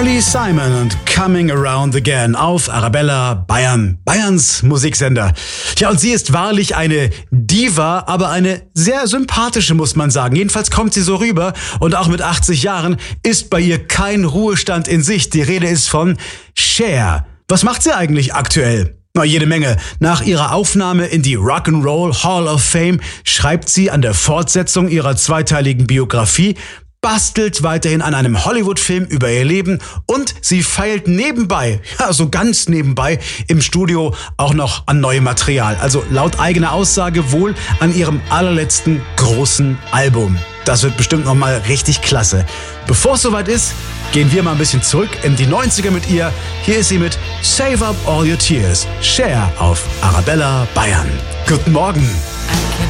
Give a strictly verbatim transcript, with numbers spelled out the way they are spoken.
Carly Simon und Coming Around Again auf Arabella Bayern, Bayerns Musiksender. Tja, und sie ist wahrlich eine Diva, aber eine sehr sympathische, muss man sagen. Jedenfalls kommt sie so rüber und auch mit achtzig Jahren ist bei ihr kein Ruhestand in Sicht. Die Rede ist von Cher. Was macht sie eigentlich aktuell? Na, jede Menge. Nach ihrer Aufnahme in die Rock'n'Roll Hall of Fame schreibt sie an der Fortsetzung ihrer zweiteiligen Biografie, bastelt weiterhin an einem Hollywood-Film über ihr Leben und sie feilt nebenbei, ja so ganz nebenbei, im Studio auch noch an neuem Material. Also laut eigener Aussage wohl an ihrem allerletzten großen Album. Das wird bestimmt nochmal richtig klasse. Bevor es soweit ist, gehen wir mal ein bisschen zurück in die neunziger mit ihr. Hier ist sie mit Save Up All Your Tears. Cher auf Arabella Bayern. Guten Morgen.